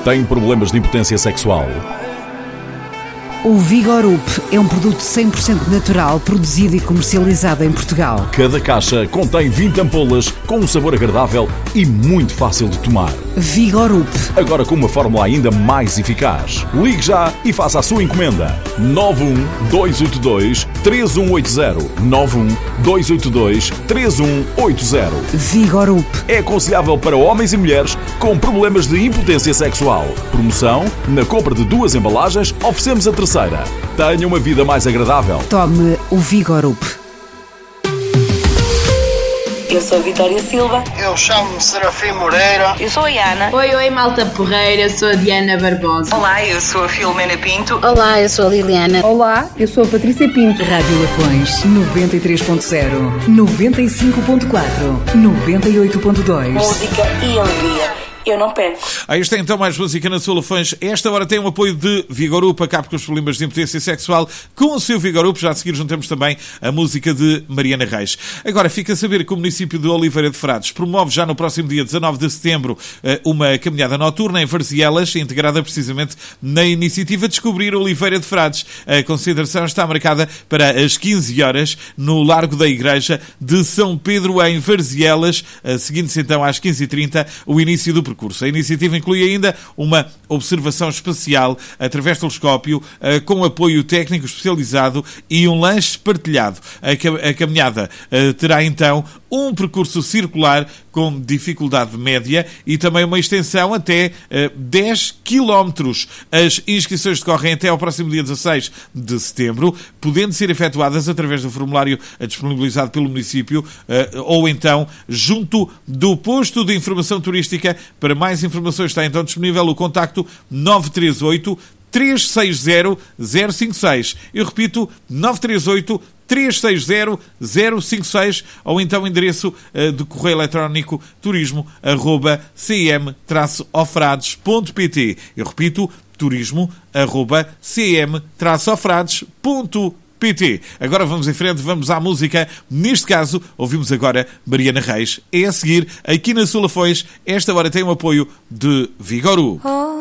Tem problemas de impotência sexual? O Vigorup é um produto 100% natural, produzido e comercializado em Portugal. Cada caixa contém 20 ampolas com um sabor agradável e muito fácil de tomar. Vigorup. Agora com uma fórmula ainda mais eficaz. Ligue já e faça a sua encomenda. 91282-3180. 91282-3180. Vigorup. É aconselhável para homens e mulheres com problemas de impotência sexual. Promoção: na compra de 2 embalagens, oferecemos a terceira. Tenha uma vida mais agradável. Tome o Vigorup. Eu sou a Vitória Silva. Eu chamo-me Serafim Moreira. Eu sou a Ana. Oi, malta porreira, eu sou a Diana Barbosa. Olá, eu sou a Filomena Pinto. Olá, eu sou a Liliana. Olá, eu sou a Patrícia Pinto. Rádio Lafões 93.0, 95.4, 98.2. Música e alegria. Eu não perco. Aí está então mais música na sua Lafões. Esta hora tem o apoio de Vigorup, acabe com os problemas de impotência sexual. Com o seu Vigorup, já a seguir juntamos também a música de Mariana Reis. Agora, fica a saber que o município de Oliveira de Frades promove já no próximo dia 19 de setembro uma caminhada noturna em Varzielas, integrada precisamente na iniciativa Descobrir Oliveira de Frades. A consideração está marcada para as 15 horas no Largo da Igreja de São Pedro em Varzielas, seguindo-se então às 15h30 o início do percurso. A iniciativa inclui ainda uma observação espacial através de telescópio com apoio técnico especializado e um lanche partilhado. A caminhada terá então um percurso circular com dificuldade média e também uma extensão até 10 km. As inscrições decorrem até ao próximo dia 16 de setembro, podendo ser efetuadas através do formulário disponibilizado pelo município ou então junto do posto de informação turística. Para mais informações está então disponível o contacto 938 360 056. Eu repito, 938 360 056 ou então o endereço de correio eletrónico turismo@cm-ofrades.pt. Eu repito, turismo@cm-ofrades.pt. Agora vamos em frente, vamos à música. Neste caso, ouvimos agora Mariana Reis. É a seguir, aqui na Sua Lafões, esta hora tem o apoio de Vigorup.